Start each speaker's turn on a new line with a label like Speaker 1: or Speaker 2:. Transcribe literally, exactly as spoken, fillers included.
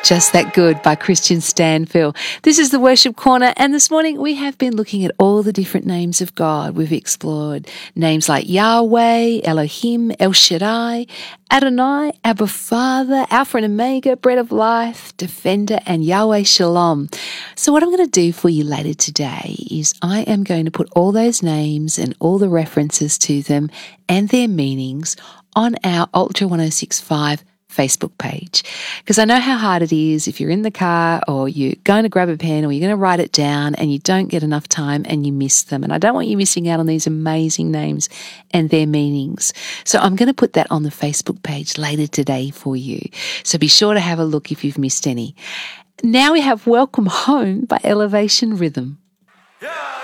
Speaker 1: Just That Good by Christian Stanfill. This is the Worship Corner, and this morning we have been looking at all the different names of God. We've explored names like Yahweh, Elohim, El Shaddai, Adonai, Abba Father, Alpha and Omega, Bread of Life, Defender, and Yahweh Shalom. So what I'm going to do for you later today is I am going to put all those names and all the references to them and their meanings on our Ultra one oh six point five Facebook page, because I know how hard it is if you're in the car or you're going to grab a pen or you're going to write it down and you don't get enough time and you miss them. And I don't want you missing out on these amazing names and their meanings. So I'm going to put that on the Facebook page later today for you. So be sure to have a look if you've missed any. Now we have Welcome Home by Elevation Rhythm.